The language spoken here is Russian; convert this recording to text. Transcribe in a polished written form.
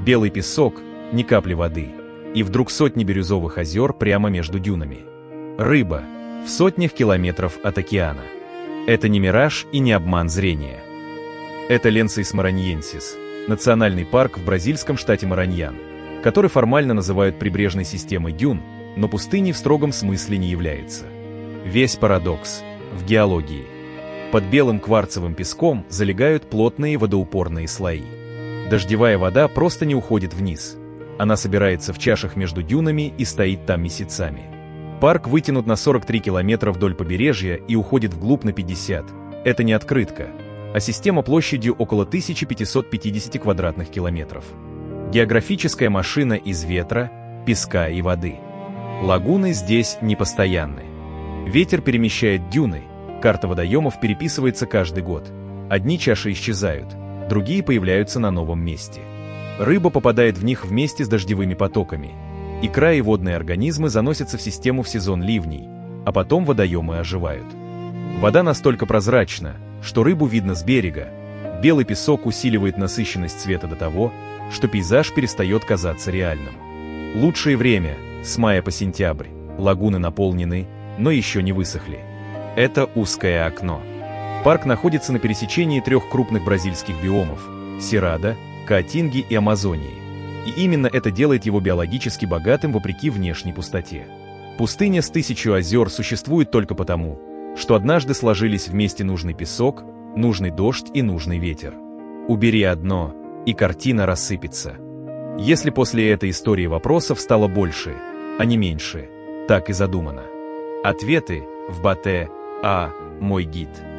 Белый песок, ни капли воды. И вдруг сотни бирюзовых озер прямо между дюнами. Рыба в сотнях километров от океана. Это не мираж и не обман зрения. Это Ленцейс мараньенсис, национальный парк в бразильском штате Мараньян, который формально называют прибрежной системой дюн, но пустыней в строгом смысле не является. Весь парадокс в геологии. Под белым кварцевым песком залегают плотные водоупорные слои. Дождевая вода просто не уходит вниз. Она собирается в чашах между дюнами и стоит там месяцами. Парк вытянут на 43 километра вдоль побережья и уходит вглубь на 50. Это не открытка, а система площадью около 1550 квадратных километров. Географическая машина из ветра, песка и воды. Лагуны здесь непостоянны. Ветер перемещает дюны, карта водоемов переписывается каждый год. Одни чаши исчезают, другие появляются на новом месте. Рыба попадает в них вместе с дождевыми потоками. Икра и водные организмы заносятся в систему в сезон ливней, а потом водоемы оживают. Вода настолько прозрачна, что рыбу видно с берега. Белый песок усиливает насыщенность цвета до того, что пейзаж перестает казаться реальным. Лучшее время – с мая по сентябрь. Лагуны наполнены, но еще не высохли. Это узкое окно. Парк находится на пересечении 3 крупных бразильских биомов – Серрадо, Каатинги и Амазонии. И именно это делает его биологически богатым вопреки внешней пустоте. Пустыня с 1000 озер существует только потому, что однажды сложились вместе нужный песок, нужный дождь и нужный ветер. Убери одно, и картина рассыпется. Если после этой истории вопросов стало больше, а не меньше, так и задумано. Ответы в Батэ, мой гид.